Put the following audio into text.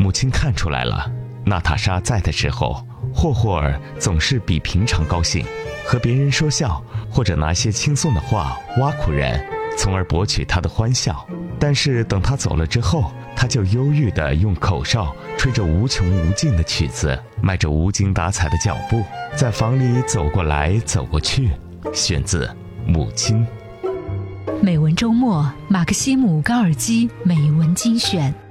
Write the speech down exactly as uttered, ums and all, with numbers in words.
母亲看出来了，娜塔莎在的时候，霍霍尔总是比平常高兴，和别人说笑，或者拿些轻松的话挖苦人，从而博取他的欢笑。但是等他走了之后，他就忧郁地用口哨吹着无穷无尽的曲子，迈着无精打采的脚步，在房里走过来走过去。选自《母亲》。 美文周末，马克西姆·高尔基美文精选。